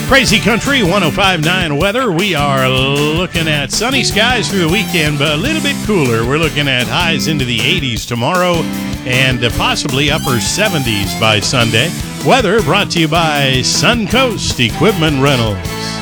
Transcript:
Crazy Country 105.9 weather. We are looking at sunny skies through the weekend, but a little bit cooler. We're looking at highs into the 80s tomorrow and possibly upper 70s by Sunday. Weather brought to you by Suncoast Equipment Rentals.